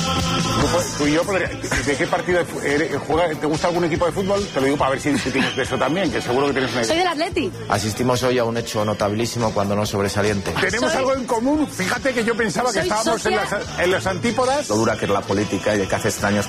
Tú y yo, ¿de qué partido juega? ¿Te gusta algún equipo de fútbol? Te lo digo para ver si tienes de eso también, que seguro que tienes una idea. Soy del Atleti. Asistimos hoy a un hecho notabilísimo cuando no sobresaliente. Tenemos algo en común. Fíjate que yo pensaba que estábamos en las antípodas. Lo dura que es la política y de que hace extraños